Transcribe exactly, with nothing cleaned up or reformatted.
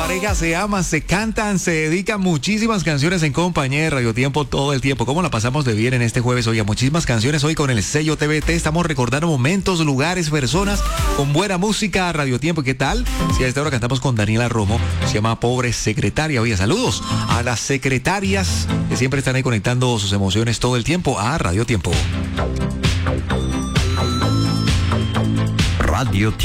pareja se aman, se cantan, se dedican muchísimas canciones en compañía de Radio Tiempo todo el tiempo. ¿Cómo la pasamos de bien en este jueves? Oiga, muchísimas canciones hoy con el sello T V T. Estamos recordando momentos, lugares, personas con buena música. Radio Tiempo, ¿qué tal? Si a esta hora cantamos con Daniela Romo, se llama Pobre Secretaria. Oye, saludos a las secretarias que siempre están ahí conectando sus emociones todo el tiempo a Radio Tiempo. Radio Tiempo.